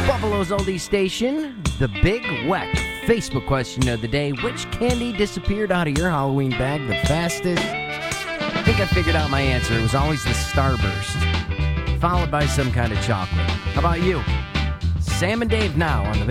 Buffalo's Oldie Station, the Big Weck Facebook question of the day. Which candy disappeared out of your Halloween bag the fastest? I think I figured out my answer. It was always the Starburst, followed by some kind of chocolate. How about you? Sam and Dave now on the Big